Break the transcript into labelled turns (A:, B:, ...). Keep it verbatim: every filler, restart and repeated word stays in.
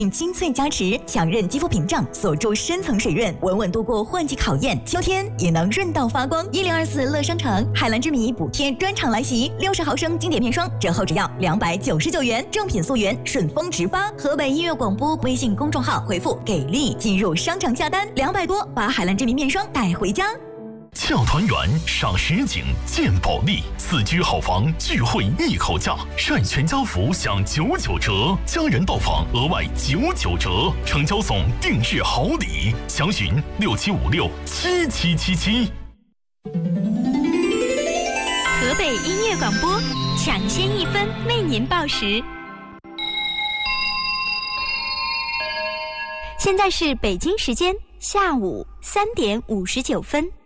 A: 精粹加持，强韧肌肤屏障，锁住深层水润，稳稳度过换季考验。秋天也能润到发光。一零二四乐商城海蓝之谜补贴专场来袭，六十毫升经典面霜折后只要两百九十九元，正品溯源，顺丰直发。河北音乐广播微信公众号回复“给力”进入商场下单，两百多把海蓝之谜面霜带回家。
B: 洽团圆赏实景见保利，四居好房聚会一口价，晒全家福享九九折，家人到访额外九九折，成交送定制好礼，详询六七五六七七七七。
C: 河北音乐广播抢先一分为您报时。现在是北京时间下午三点五十九分。